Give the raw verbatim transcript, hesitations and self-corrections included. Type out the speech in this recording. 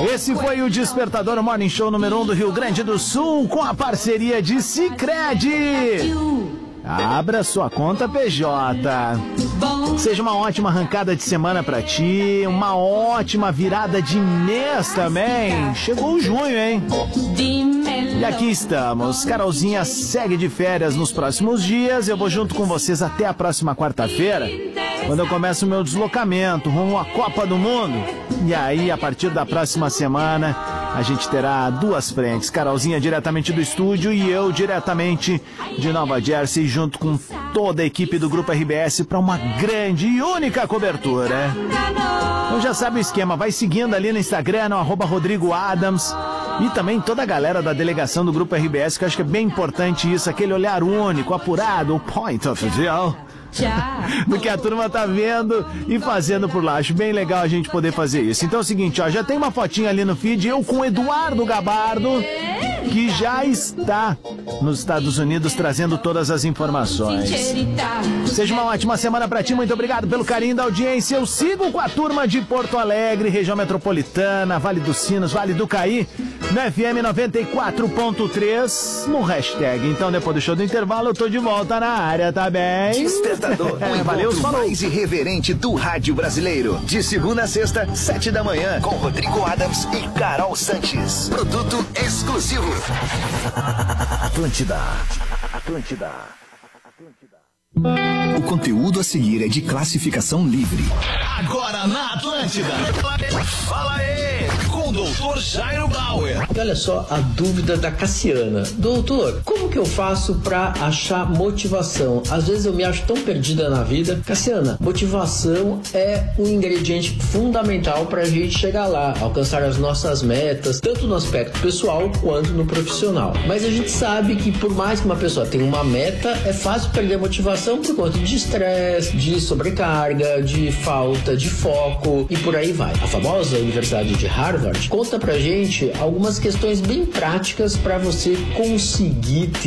Esse foi o Despertador Morning Show número um do Rio Grande do Sul, com a parceria de Sicredi. Abra sua conta P J. Seja uma ótima arrancada de semana pra ti, uma ótima virada de mês também. Chegou o junho, hein? E aqui estamos. Carolzinha segue de férias nos próximos dias. Eu vou junto com vocês até a próxima quarta-feira, quando eu começo o meu deslocamento rumo à Copa do Mundo. E aí, a partir da próxima semana, a gente terá duas frentes. Carolzinha diretamente do estúdio e eu diretamente de Nova Jersey, junto com toda a equipe do Grupo R B S para uma grande e única cobertura. Então já sabe o esquema, vai seguindo ali no Instagram, no arroba Rodrigo Adams, e também toda a galera da delegação do Grupo R B S, que eu acho que é bem importante isso, aquele olhar único, apurado, o point of view do que a turma tá vendo e fazendo por lá. Acho bem legal a gente poder fazer isso. Então é o seguinte, ó, já tem uma fotinha ali no feed, eu com o Eduardo Gabardo, que já está nos Estados Unidos trazendo todas as informações. Seja uma ótima semana pra ti, muito obrigado pelo carinho da audiência. Eu sigo com a turma de Porto Alegre, região metropolitana, Vale dos Sinos, Vale do Caí, no F M noventa e quatro ponto três, no hashtag. Então depois do show do intervalo eu tô de volta na área, tá bem? Despertador, o é, valeu, encontro mais irreverente do rádio brasileiro. De segunda a sexta, sete da manhã, com Rodrigo Adams e Carol Sanches. Produto exclusivo. Atlântida. Atlântida. Atlântida. O conteúdo a seguir é de classificação livre. Agora na Atlântida. Fala aí, com o doutor Jairo Bauer. E olha só a dúvida da Cassiana. Doutor, como que eu faço pra achar motivação? Às vezes eu me acho tão perdida na vida. Cassiana, motivação é um ingrediente fundamental pra gente chegar lá, alcançar as nossas metas, tanto no aspecto pessoal quanto no profissional. Mas a gente sabe que por mais que uma pessoa tenha uma meta, é fácil perder a motivação por conta de estresse, de sobrecarga, de falta de foco e por aí vai. A famosa Universidade de Harvard conta pra gente algumas questões bem práticas para você conseguir ter